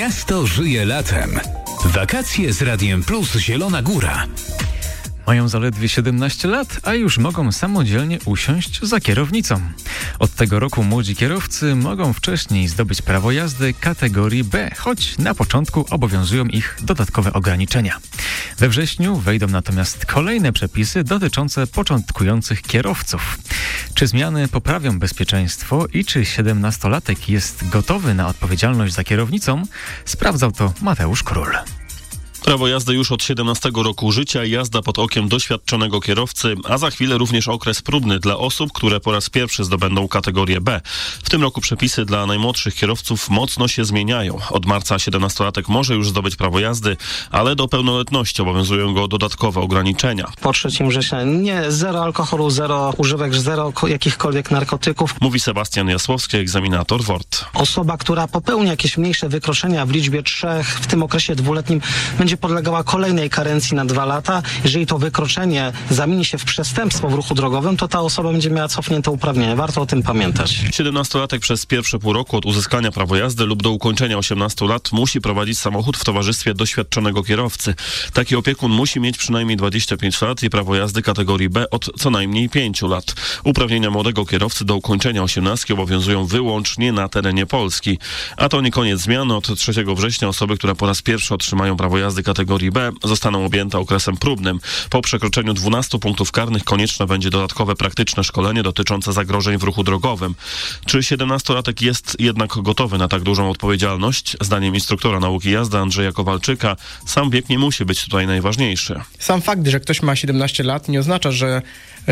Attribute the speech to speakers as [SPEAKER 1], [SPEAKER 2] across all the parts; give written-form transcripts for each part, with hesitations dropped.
[SPEAKER 1] Miasto żyje latem. Wakacje z Radiem Plus Zielona Góra.
[SPEAKER 2] Mają zaledwie 17 lat, a już mogą samodzielnie usiąść za kierownicą. Od tego roku młodzi kierowcy mogą wcześniej zdobyć prawo jazdy kategorii B, choć na początku obowiązują ich dodatkowe ograniczenia. We wrześniu wejdą natomiast kolejne przepisy dotyczące początkujących kierowców. Czy zmiany poprawią bezpieczeństwo i czy 17-latek jest gotowy na odpowiedzialność za kierownicą? Sprawdzał to Mateusz Król.
[SPEAKER 3] Prawo jazdy już od 17 roku życia, jazda pod okiem doświadczonego kierowcy, a za chwilę również okres próbny dla osób, które po raz pierwszy zdobędą kategorię B. W tym roku przepisy dla najmłodszych kierowców mocno się zmieniają. Od marca 17-latek może już zdobyć prawo jazdy, ale do pełnoletności obowiązują go dodatkowe ograniczenia.
[SPEAKER 4] Po 3 września zero alkoholu, zero używek, zero jakichkolwiek narkotyków.
[SPEAKER 3] Mówi Sebastian Jasłowski, egzaminator WORD.
[SPEAKER 4] Osoba, która popełni jakieś mniejsze wykroczenia w liczbie 3 w tym okresie dwuletnim, będzie podlegała kolejnej karencji na 2 lata. Jeżeli to wykroczenie zamieni się w przestępstwo w ruchu drogowym, to ta osoba będzie miała cofnięte uprawnienia. Warto o tym pamiętać.
[SPEAKER 3] 17-latek przez pierwsze pół roku od uzyskania prawa jazdy lub do ukończenia 18 lat musi prowadzić samochód w towarzystwie doświadczonego kierowcy. Taki opiekun musi mieć przynajmniej 25 lat i prawo jazdy kategorii B od co najmniej 5 lat. Uprawnienia młodego kierowcy do ukończenia 18 obowiązują wyłącznie na terenie Polski. A to nie koniec zmian. Od 3 września osoby, które po raz pierwszy otrzymają prawo jazdy kategorii B, zostaną objęte okresem próbnym. Po przekroczeniu 12 punktów karnych konieczne będzie dodatkowe praktyczne szkolenie dotyczące zagrożeń w ruchu drogowym. Czy 17-latek jest jednak gotowy na tak dużą odpowiedzialność? Zdaniem instruktora nauki jazdy Andrzeja Kowalczyka, sam wiek nie musi być tutaj najważniejszy.
[SPEAKER 5] Sam fakt, że ktoś ma 17 lat, nie oznacza, że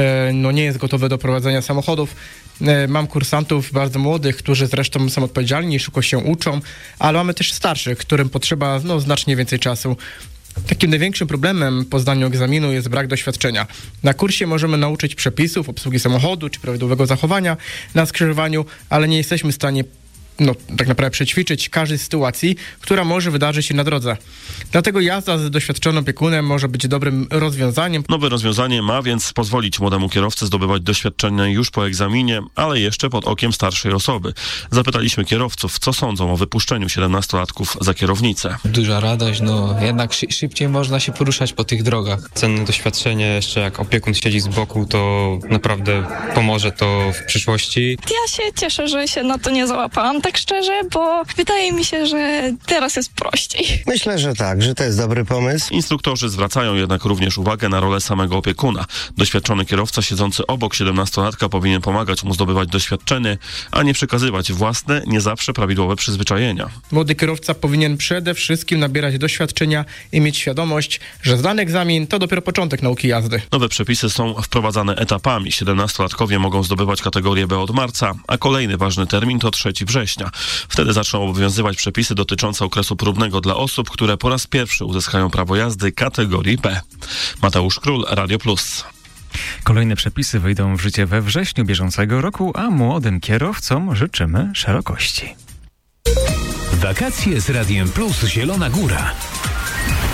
[SPEAKER 5] nie jest gotowy do prowadzenia samochodów. Mam kursantów bardzo młodych, którzy zresztą są odpowiedzialni, szybko się uczą, ale mamy też starszych, którym potrzeba znacznie więcej czasu. Takim największym problemem po zdaniu egzaminu jest brak doświadczenia. Na kursie możemy nauczyć przepisów, obsługi samochodu czy prawidłowego zachowania na skrzyżowaniu, ale nie jesteśmy w stanie tak naprawdę przećwiczyć każdej sytuacji, która może wydarzyć się na drodze. Dlatego jazda z doświadczonym opiekunem może być dobrym rozwiązaniem.
[SPEAKER 3] Nowe rozwiązanie ma więc pozwolić młodemu kierowcy zdobywać doświadczenie już po egzaminie, ale jeszcze pod okiem starszej osoby. Zapytaliśmy kierowców, co sądzą o wypuszczeniu 17-latków za kierownicę.
[SPEAKER 6] Duża radość, jednak szybciej można się poruszać po tych drogach.
[SPEAKER 7] Cenne doświadczenie, jeszcze jak opiekun siedzi z boku, to naprawdę pomoże to w przyszłości.
[SPEAKER 8] Ja się cieszę, że się na to nie załapałam, tak szczerze, bo wydaje mi się, że teraz jest prościej.
[SPEAKER 9] Myślę, że tak, że to jest dobry pomysł.
[SPEAKER 3] Instruktorzy zwracają jednak również uwagę na rolę samego opiekuna. Doświadczony kierowca siedzący obok 17-latka powinien pomagać mu zdobywać doświadczenie, a nie przekazywać własne, nie zawsze prawidłowe przyzwyczajenia.
[SPEAKER 5] Młody kierowca powinien przede wszystkim nabierać doświadczenia i mieć świadomość, że zdany egzamin to dopiero początek nauki jazdy.
[SPEAKER 3] Nowe przepisy są wprowadzane etapami. 17-latkowie mogą zdobywać kategorię B od marca, a kolejny ważny termin to 3 września. Wtedy zaczną obowiązywać przepisy dotyczące okresu próbnego dla osób, które po raz pierwszy uzyskają prawo jazdy kategorii B. Mateusz Król, Radio Plus.
[SPEAKER 2] Kolejne przepisy wejdą w życie we wrześniu bieżącego roku, a młodym kierowcom życzymy szerokości.
[SPEAKER 1] Wakacje z Radiem Plus Zielona Góra.